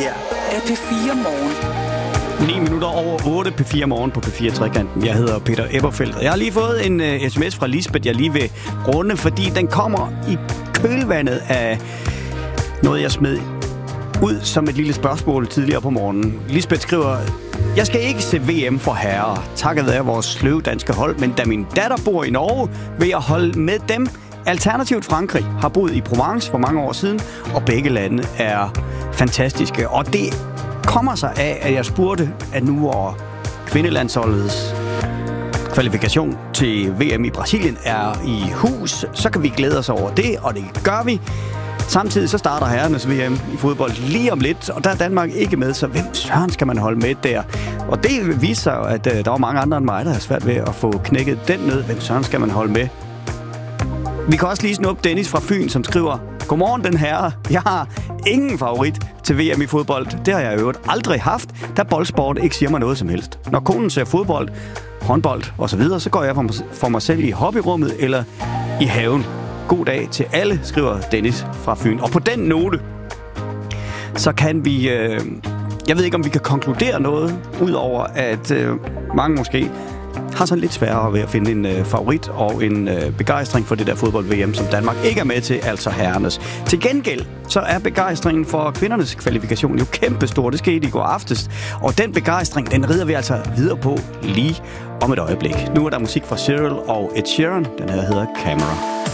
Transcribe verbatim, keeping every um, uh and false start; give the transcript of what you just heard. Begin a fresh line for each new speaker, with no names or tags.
her er P fire Morgen.
ni minutter over otte P fire Morgen på P fire Trekanten. Jeg hedder Peter Eberfeldt. Jeg har lige fået en uh, sms fra Lisbeth, jeg lige vil runde, fordi den kommer i kølvandet af noget, jeg smed ud som et lille spørgsmål tidligere på morgenen. Lisbeth skriver: Jeg skal ikke se V M for herrer, takket være vores sløve danske hold, men da min datter bor i Norge, vil jeg holde med dem. Alternativt Frankrig har boet i Provence for mange år siden, og begge lande er fantastiske. Og det kommer sig af, at jeg spurgte, at nu hvor kvindelandsholdets kvalifikation til V M i Brasilien er i hus, så kan vi glæde os over det, og det gør vi. Samtidig så starter herrenes V M i fodbold lige om lidt, og der er Danmark ikke med, så hvem søren skal man holde med der? Og det viser sig jo, at uh, der var mange andre end mig, der har svært ved at få knækket den ned. Hvem søren skal man holde med? Vi kan også lige snuppe Dennis fra Fyn, som skriver: Godmorgen, den herre. Jeg har ingen favorit til V M i fodbold. Det har jeg i øvrigt aldrig haft, da boldsport ikke siger mig noget som helst. Når konen ser fodbold, håndbold osv., så, så går jeg for mig, for mig selv i hobbyrummet eller i haven. God dag til alle, skriver Dennis fra Fyn. Og på den note, så kan vi... Øh, jeg ved ikke, om vi kan konkludere noget, udover at øh, mange måske har sådan lidt sværere ved at finde en øh, favorit og en øh, begejstring for det der fodbold-V M, som Danmark ikke er med til, altså herrenes. Til gengæld, så er begejstringen for kvindernes kvalifikation jo kæmpestor. Det skete i går aftes, og den begejstring, den rider vi altså videre på lige om et øjeblik. Nu er der musik fra Cyril og Ed Sheeran. Den her hedder Camera.